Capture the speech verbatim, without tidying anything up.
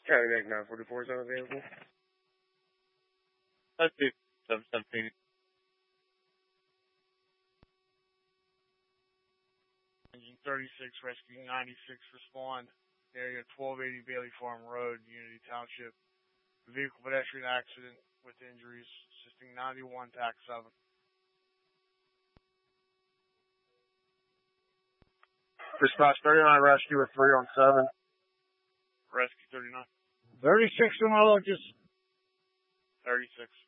County Mac nine forty-four is unavailable. Let's do seven seventeen. Engine thirty-six, Rescue ninety-six, respond. Area twelve eighty Bailey Farm Road, Unity Township. Vehicle pedestrian accident with injuries. Assisting ninety-one, tax seven. Dispatch thirty-nine, rescue with three on seven. Rescue thirty-nine. thirty-six to my locus. thirty-six.